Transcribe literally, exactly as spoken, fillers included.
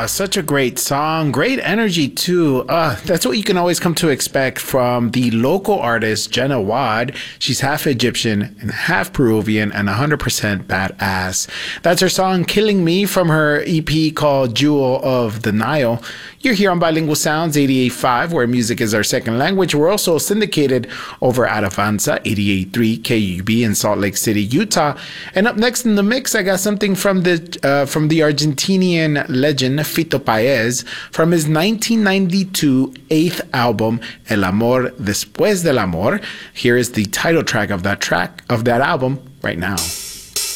Ah, such a great song. Great energy, too. Uh, that's what you can always come to expect from the local artist, Jenna Wad. She's half Egyptian and half Peruvian and one hundred percent badass. That's her song, Killing Me, from her E P called Jewel of the Nile. You're here on Bilingual Sounds eighty-eight point five, where music is our second language. We're also syndicated over at Avanza eighty-eight point three K U B in Salt Lake City, Utah. And up next in the mix, I got something from the uh, from the Argentinian legend Fito Paez from his nineteen ninety-two eighth album El Amor Después del Amor. Here is the title track of that track of that album right now.